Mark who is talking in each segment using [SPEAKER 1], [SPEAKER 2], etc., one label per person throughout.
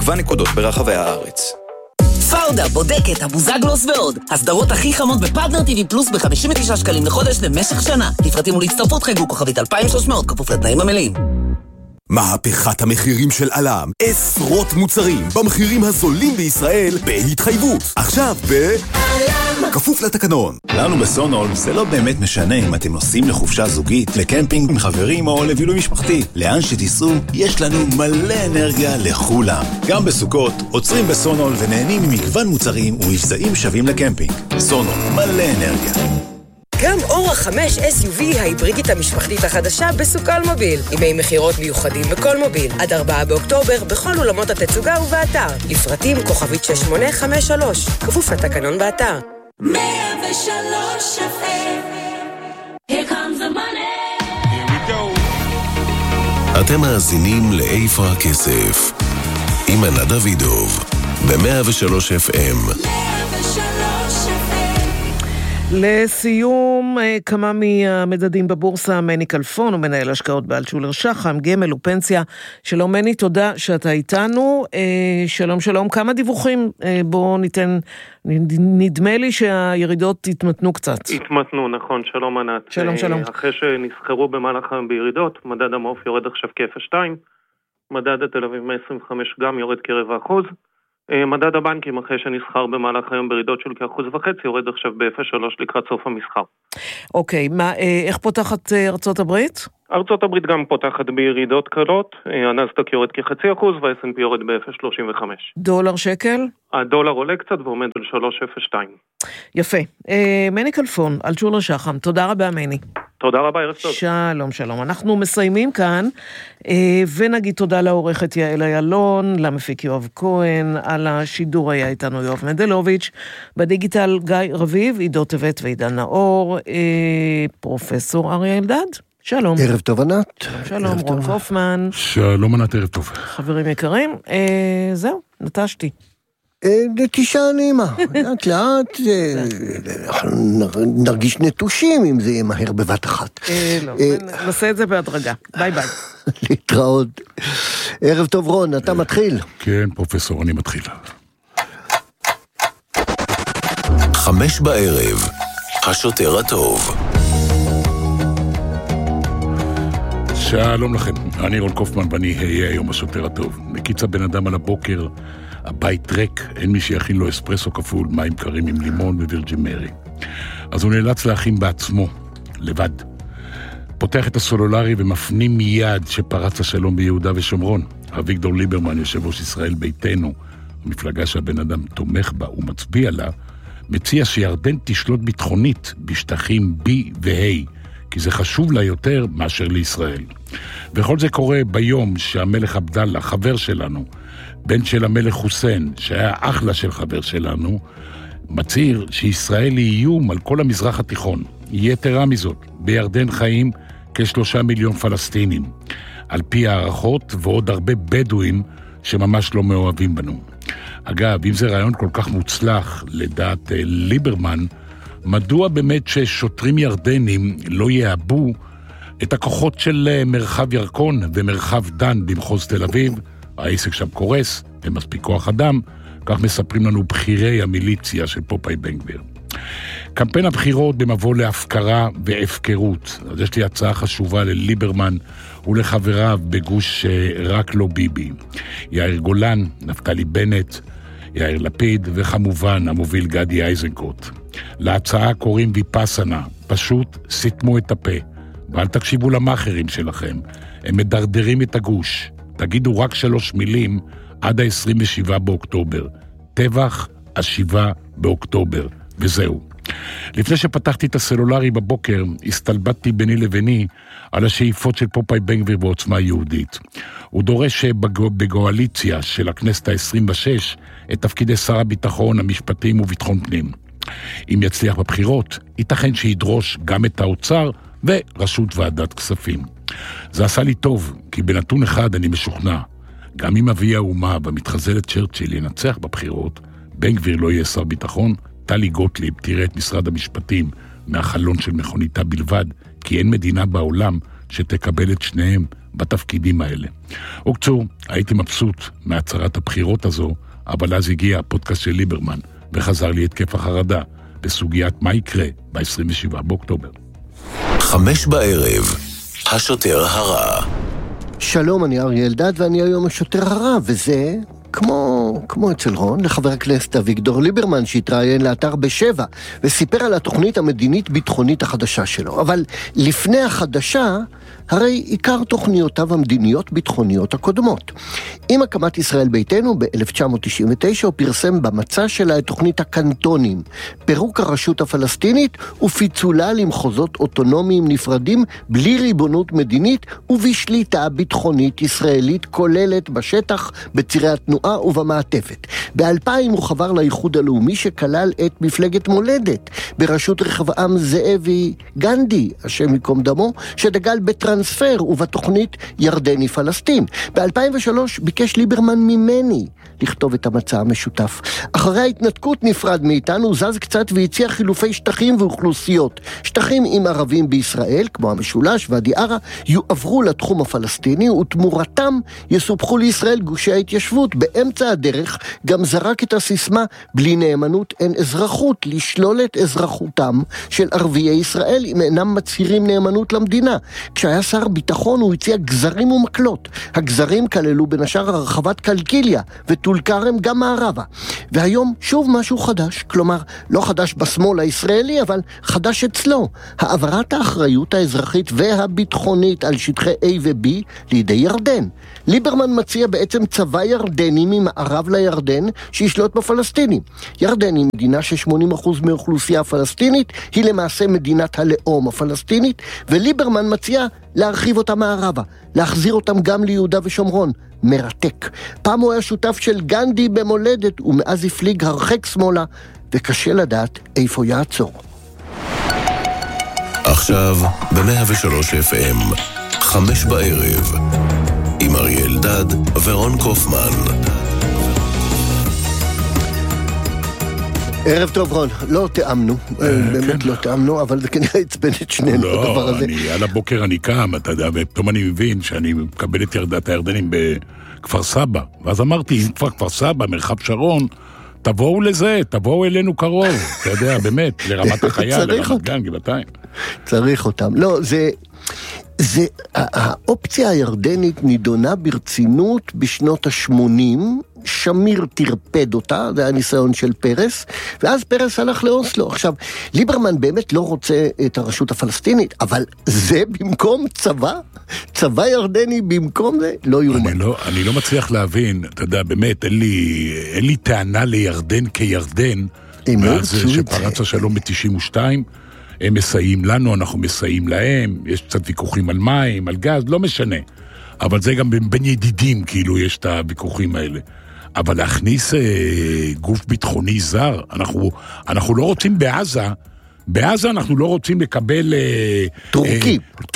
[SPEAKER 1] ונקודות ברחבי הארץ.
[SPEAKER 2] פאודה, בודקת, הבוזגלוס ועוד. הסדרות הכי חמות בפארטנר TV פלוס ב-59 שקלים לחודש למשך שנה. לפרטים ולהצטרפות חייגו כוכבית 2300 כפוף לתנאים המלאים.
[SPEAKER 3] מהפכת המחירים של אלם, עשרות מוצרים במחירים הזולים בישראל בהתחייבות. עכשיו אלם, כפוף לתקנון.
[SPEAKER 4] לנו בסונול זה לא באמת משנה אם אתם נוסעים לחופשה זוגית, לקמפינג עם חברים או לבילוי משפחתי. לאן שתיסעו, יש לנו מלא אנרגיה לכולם. גם בסוכות עוצרים בסונול ונהנים ממגוון מוצרים ומבצעים שווים לקמפינג. סונול, מלא אנרגיה.
[SPEAKER 5] גם אורה 5 SUV ההיברידית המשפחתית החדשה בסוקל מוביל, ימי מחירות מיוחדים בכל מוביל, עד 4 באוקטובר בכל אולמות התצוגה ובאתר. לפרטים כוכבית 6853, כפוף לתקנון באתר.
[SPEAKER 6] 103 FM, here comes the money. Here we go.
[SPEAKER 7] אתם מאזינים לאיפה הכסף עם ענת דוידוב ב-103 FM.
[SPEAKER 8] לסיום, כמה מהמדדים בבורסה. מני כלפון, הוא מנהל השקעות באלטשולר שחם, גמל ופנסיה. שלום מני, תודה שאתה איתנו. שלום שלום, כמה דיווחים בואו ניתן, נדמה לי שהירידות התמתנו קצת.
[SPEAKER 9] התמתנו, נכון, שלום ענת.
[SPEAKER 8] שלום שלום.
[SPEAKER 9] אחרי שנסחרו במהלך היום בירידות, מדד המעוף יורד עכשיו כ-0.2, מדד התל אביב 125 גם יורד כ0.25%, מדד הבנקים אחרי שנסחר במהלך היום ברידות של כ1.5% יורד עכשיו ב-0.3 לקראת סוף המסחר.
[SPEAKER 8] אוקיי, איך פותחת ארצות הברית?
[SPEAKER 9] ארצות הברית גם פותחת בירידות קלות, הנסדק יורד כ0.5% וה-S&P יורד ב-0.35.
[SPEAKER 8] דולר שקל?
[SPEAKER 9] הדולר עולה קצת ועומד על 3.02.
[SPEAKER 8] יפה. מני כלפון, אלטשולר שחם, תודה רבה מני.
[SPEAKER 9] תודה רבה, ערב טוב.
[SPEAKER 8] שלום, שלום. אנחנו מסיימים כאן, ונגיד תודה לעורכת יעל איילון, למפיק יואב כהן, על השידור היה איתנו יואב מנדלוביץ', בדיגיטל גיא רביב, עידו טבת ועידן נאור, פרופסור אריה אלדד. שלום.
[SPEAKER 10] ערב טוב ענת.
[SPEAKER 8] שלום, רון קופמן.
[SPEAKER 11] שלום ענת, ערב טוב.
[SPEAKER 8] חברים יקרים, זהו, נטשתי.
[SPEAKER 10] נטישה נעימה, לאט לאט, נרגיש נטושים אם זה יהיה מהר בבת אחת.
[SPEAKER 8] לא, נעשה את זה בהדרגה. ביי ביי.
[SPEAKER 10] להתראות. ערב טוב רון, אתה מתחיל?
[SPEAKER 11] כן, פרופסור, אני מתחיל.
[SPEAKER 7] 5 בערב, השוטר הטוב.
[SPEAKER 11] שלום לכם, אני רון קופמן ואני אהיה היום השוטר הטוב. מקיץ הבן אדם על הבוקר, הבית ריק, אין מי שיכין לו אספרסו כפול, מים קרים עם לימון ווירג'ין מרי. אז הוא נאלץ להכין בעצמו, לבד. פותח את הסולולרי ומפנים מיד שפרץ השלום ביהודה ושומרון. אביגדור ליברמן, יושב ראש ישראל ביתנו, המפלגה שהבן אדם תומך בה ומצביע לה, מציע שירדן תשלוט ביטחונית בשטחים B ו-A, כי זה חשוב לה יותר מאשר לישראל. וכל זה קורה ביום שהמלך עבדאללה, חבר שלנו, בן של המלך חוסיין, שהיה אחלה של חבר שלנו, מצהיר שישראל היא איום על כל המזרח התיכון. יתרה מזאת, בירדן חיים כ3 מיליון פלסטינים, על פי הערכות, ועוד הרבה בדואים שממש לא מאוהבים בנו. אגב, אם זה רעיון כל כך מוצלח לדעת ליברמן, מדוע באמת ששוטרים ירדנים לא יאבו את הכוחות של מרחב ירקון ומרחב דן במחוז תל אביב? העסק שם קורס, הם מספיק כוח אדם, כך מספרים לנו בחירי המיליציה של פופאי בן גביר. קמפיין הבחירות במבוא להפקרה והפקרות. אז יש לי הצעה חשובה לליברמן ולחבריו בגוש רק לא ביבי. יאיר גולן, נפתלי בנט, יאיר לפיד וכמובן המוביל גדי איזנקוט. להצעה קוראים ויפסנה, פשוט סתמו את הפה ואל תקשיבו למאחרים שלכם, הם מדרדרים את הגוש. תגידו רק 3 מילים עד ה-27 באוקטובר. טבח ה-7 באוקטובר. וזהו. לפני שפתחתי את הסלולרי בבוקר, הסתלבטתי ביני לביני על השאיפות של פופאי בן גביר ועוצמה יהודית. הוא דורש בגואליציה של הכנסת ה-26 את תפקידי שר הביטחון, המשפטים וביטחון פנים. אם יצליח בבחירות, ייתכן שידרוש גם את האוצר וראשות ועדת כספים. זה עשה לי טוב, כי בנתון אחד אני משוכנע, גם אם אבי האומה במתחזה לצ'רצ'יל ינצח בבחירות, בן גביר לא יהיה שר ביטחון, טלי גוטליב תראה את משרד המשפטים מהחלון של מכוניתה בלבד, כי אין מדינה בעולם שתקבל את שניהם בתפקידים האלה. אוקצור, הייתי מבסוט מהצהרת הבחירות הזו, אבל אז הגיע הפודקאסט של ליברמן, וחזר לי התקף החרדה, בסוגיית מה יקרה ב-27 באוקטובר.
[SPEAKER 7] 5 בערב, השוטר הרע.
[SPEAKER 10] שלום, אני אריה אלדד ואני היום השוטר הרע, וזה כמו אצל רון, לחבר הכנסת אביגדור ליברמן שהתראיין לאתר ב7 וסיפר על התוכנית המדינית-ביטחונית החדשה שלו. אבל לפני החדשה, הרי עיקר תוכניותיו המדיניות-ביטחוניות הקודמות. עם הקמת ישראל ביתנו ב-1999 הוא פרסם במצע שלה את תוכנית הקנטונים, פירוק הרשות הפלסטינית ופיצולה למחוזות אוטונומיים נפרדים בלי ריבונות מדינית ובשליטה ביטחונית ישראלית כוללת בשטח, בצירי התנועה ובמעטפת. ב-2000 הוא חבר לאיחוד הלאומי שכלל את מפלגת מולדת בראשות רחבעם זאבי גנדי, השם יקום דמו, שדגל בטרנספר ובתוכנית ירדני פלסטין. ב-2003 ביקש ליברמן ממני לכתוב את המצע המשותף. אחרי ההתנתקות נפרד מאיתנו, זז קצת והציע חילופי שטחים ואוכלוסיות. שטחים עם ערבים בישראל, כמו המשולש ואדי ערה, יועברו לתחום הפלסטיני ותמורתם יסופחו לישראל גושי ההתיישבות. באמצע הדרך גם זרק את הסיסמה בלי נאמנות אין אזרחות, לשלול את אזרחותם של ערביי ישראל אם אינם מצהירים נאמנות למדינה. כשהיה שר ביטחון הוא הציע גזרים ומקלות. הגזרים כללו בין השאר הרחבת קלקיליה וטול כרם גם מערבה. והיום שוב משהו חדש, כלומר לא חדש בשמאל הישראלי אבל חדש אצלו, העברת האחריות האזרחית והביטחונית על שטחי A ו-B לידי ירדן. ליברמן מציע בעצם צבא ירדני ממערב לירדן שישלוט בפלסטינים. ירדן היא מדינה ש80% מאוכלוסייה הפלסטינית, היא למעשה מדינת הלאום הפלסטינית, וליברמן מציע להרחיב אותה מערבה, להחזיר אותם גם ליהודה ושומרון. מרתק. פעם הוא היה שותף של גנדי במולדת, ומאז הפליג הרחק שמאלה, וקשה לדעת איפה יעצור.
[SPEAKER 7] עכשיו ב-103 FM, 5 בערב, עם אריה אלדד ורון קופמן.
[SPEAKER 10] ערב טוב רון, לא תאמנו, באמת לא תאמנו, אבל זה כנראה הצבן את שנינו הדבר הזה.
[SPEAKER 11] לא, על הבוקר אני קם, אתה יודע, ופתאום אני מבין שאני מקבל את הירדנים בכפר סבא, ואז אמרתי, אם כפר סבא, מרחב שרון, תבואו לזה, תבואו אלינו קרוב, אתה יודע, באמת, לרמת החייל, לרמת גן, גבעתיים.
[SPEAKER 10] צריך אותם, לא, זה האופציה הירדנית נידונה ברצינות בשנות ה-80, שמיר תרפד אותה, זה הניסיון של פרס, ואז פרס הלך לאוסלו. עכשיו, ליברמן באמת לא רוצה את הרשות הפלסטינית, אבל זה במקום צבא ירדני במקום זה, לא יאומן.
[SPEAKER 11] אני לא מצליח להבין, אתה יודע, באמת, אין לי טענה לירדן כירדן, מאז שפרץ השלום ב-92, הם מסייעים לנו, אנחנו מסייעים להם, יש קצת ויכוחים על מים, על גז, לא משנה. אבל זה גם בין ידידים, כאילו, יש את הוויכוחים האלה. אבל להכניס גוף ביטחוני זר, אנחנו לא רוצים בעזה אנחנו לא רוצים לקבל
[SPEAKER 10] טורקי,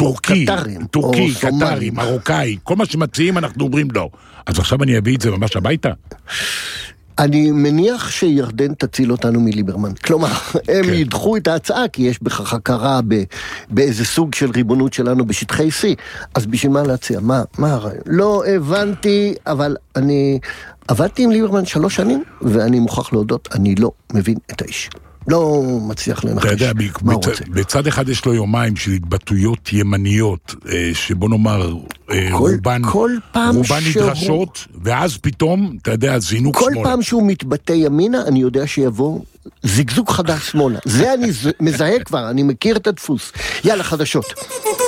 [SPEAKER 11] קטרי, מרוקאי, כל מה שמציעים אנחנו אומרים לא. אז עכשיו אני אביא את זה ממש הביתה.
[SPEAKER 10] אני מניח שירדן תציל אותנו מליברמן. כלומר, הם ידחו את ההצעה, כי יש בכך הכרה באיזה סוג של ריבונות שלנו בשטחי C. אז בשביל מה להציע? מה הרעיון? לא הבנתי, אבל אני עבדתי עם ליברמן 3 שנים, ואני מוכרח להודות, אני לא מבין את האיש. לא מצליח לנחש מה הוא רוצה.
[SPEAKER 11] בצד אחד יש לו יומיים של התבטאויות ימניות, שבוא נאמר, רובן נדרשות, ואז פתאום, אתה יודע, זינוק שמאלה.
[SPEAKER 10] כל פעם שהוא מתבטא ימינה, אני יודע שיבוא זיגזוג חדש שמאלה. זה אני מזהה כבר, אני מכיר את הדפוס. יאללה, חדשות.